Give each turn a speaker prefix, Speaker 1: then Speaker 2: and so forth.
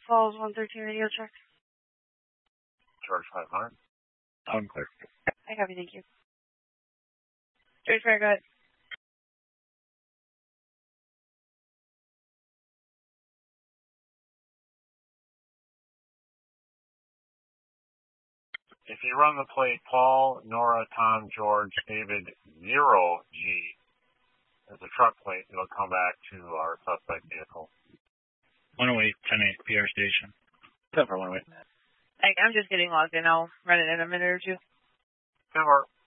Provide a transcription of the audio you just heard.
Speaker 1: Falls 113 radio check.
Speaker 2: George 500.
Speaker 3: I'm clear.
Speaker 1: I copy, thank you. George Fair, go ahead.
Speaker 2: If you run the plate Paul, Nora, Tom, George, David, 0G as a truck plate, it'll come back to our suspect vehicle.
Speaker 3: 108, 10-8, PR station. 10 for 108.
Speaker 1: I'm just getting logged in. I'll run it in a minute or two.
Speaker 2: Good work.